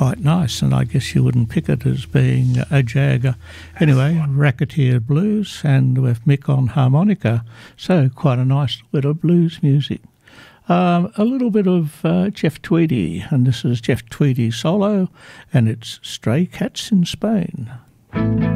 quite nice, and I guess you wouldn't pick it as being a jagger. Anyway, Racketeer Blues, and with Mick on harmonica, so quite a nice bit of blues music. A little bit of Jeff Tweedy, and this is Jeff Tweedy solo, and it's Stray Cats in Spain.